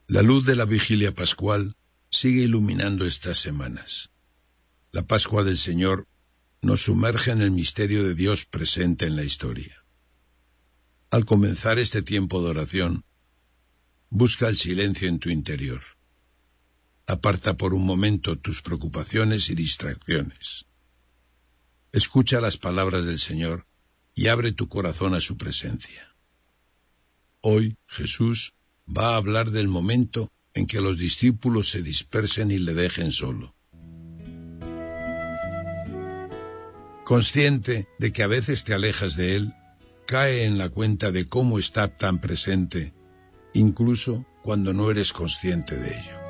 La luz de la vigilia pascual sigue iluminando estas semanas. La Pascua del Señor nos sumerge en el misterio de Dios presente en la historia. Al comenzar este tiempo de oración, busca el silencio en tu interior. Aparta por un momento tus preocupaciones y distracciones. Escucha las palabras del Señor y abre tu corazón a su presencia. Hoy Jesús va a hablar del momento en que los discípulos se dispersen y le dejen solo. Consciente de que a veces te alejas de Él, cae en la cuenta de cómo está tan presente, incluso cuando no eres consciente de ello.